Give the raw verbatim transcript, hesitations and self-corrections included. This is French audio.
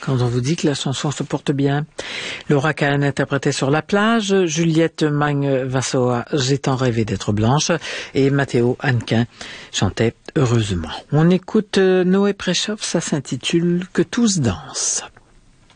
quand on vous dit que la chanson se porte bien. Laura Kahn interprétait Sur la plage, Juliette Magne-Vassoa, J'ai tant rêvé d'être blanche, et Matteo Hannequin chantait Heureusement. On écoute Noé Préchoff, ça s'intitule Que tous dansent.